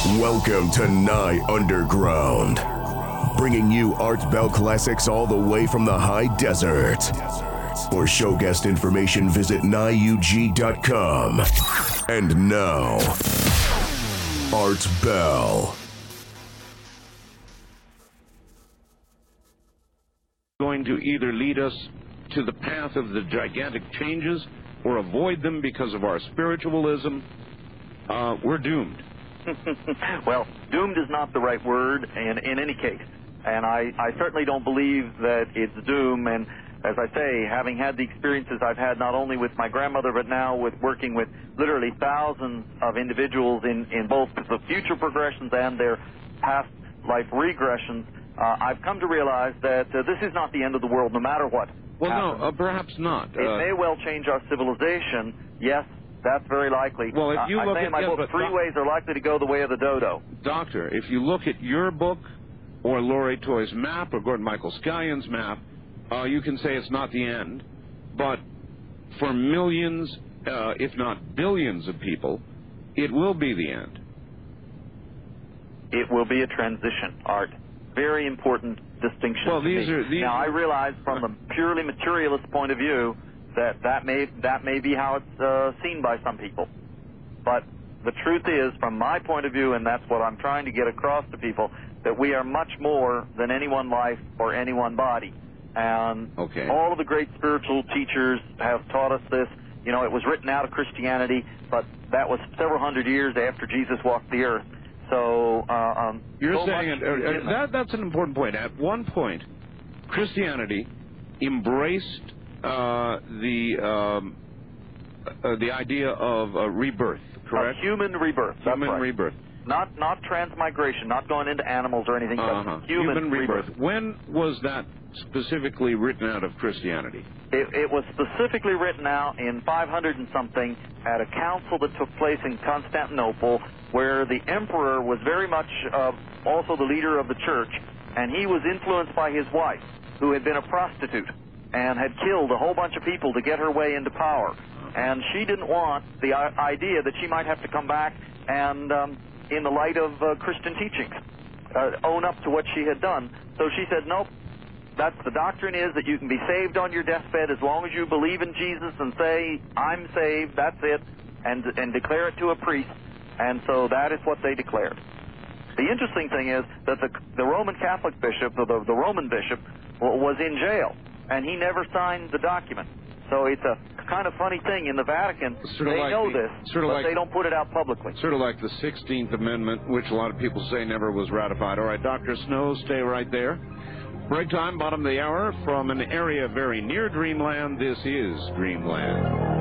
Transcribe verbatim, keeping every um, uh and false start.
Welcome to Nye Underground, bringing you Art Bell classics all the way from the high desert. For show guest information, visit nye u g dot com. And now, Art Bell. Going to either lead us to the path of the gigantic changes or avoid them because of our spiritualism. Uh, we're doomed. Well, doomed is not the right word in, in any case. And I, I certainly don't believe that it's doom. And as I say, having had the experiences I've had not only with my grandmother, but now with working with literally thousands of individuals in, in both the future progressions and their past life regressions, uh, I've come to realize that uh, this is not the end of the world, no matter what Well, happens. no, uh, perhaps not. It uh, may well change our civilization, yes. That's very likely. Well, if you uh, look I say at in my yeah, book, but three doc- ways are likely to go the way of the dodo. Doctor, if you look at your book or Laurie Toy's map or Gordon Michael Scallion's map, uh, you can say it's not the end. But for millions, uh, if not billions of people, it will be the end. It will be a transition, Art. Very important distinction. Well, to these me. are these now I realize from the purely materialist point of view that that may that may be how it's uh, seen by some people, but the truth is, from my point of view, and that's what I'm trying to get across to people, that we are much more than any one life or any one body. And okay. all of the great spiritual teachers have taught us this. You know, it was written out of Christianity, but that was several hundred years after Jesus walked the earth. So uh, um, you're so saying much, it, uh, that that's an important point. At one point, Christianity embraced uh, the um, uh, the idea of uh, rebirth, correct? A human rebirth. That's Human right. rebirth. Not not transmigration, not going into animals or anything. Uh-huh. But human, human rebirth. rebirth. When was that specifically written out of Christianity? It, it was specifically written out in five hundred and something at a council that took place in Constantinople, where the emperor was very much uh, also the leader of the church, and he was influenced by his wife, who had been a prostitute and had killed a whole bunch of people to get her way into power. And she didn't want the idea that she might have to come back and, um, in the light of uh, Christian teachings, uh, own up to what she had done. So she said, nope, that's the doctrine is that you can be saved on your deathbed as long as you believe in Jesus and say, I'm saved, that's it, and, and declare it to a priest. And so that is what they declared. The interesting thing is that the, the Roman Catholic bishop, or the, the Roman bishop, was in jail, and he never signed the document. So it's a kind of funny thing. In the Vatican, sort of they like know the, this, sort of but like, they don't put it out publicly. Sort of like the sixteenth Amendment, which a lot of people say never was ratified. All right, Doctor Snow, stay right there. Break time, bottom of the hour. From an area very near Dreamland, this is Dreamland.